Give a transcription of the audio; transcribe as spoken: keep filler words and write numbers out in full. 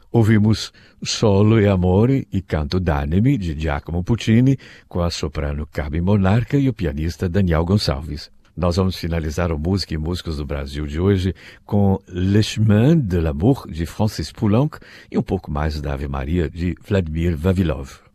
Ouvimos Solo e Amore e Canto d'Animi, de Giacomo Puccini, com a soprano Carmen Monarca e o pianista Daniel Gonçalves. Nós vamos finalizar o Música e Músicos do Brasil de hoje com Le Chemin de l'Amour, de Francis Poulenc, e um pouco mais da Ave Maria, de Vladimir Vavilov.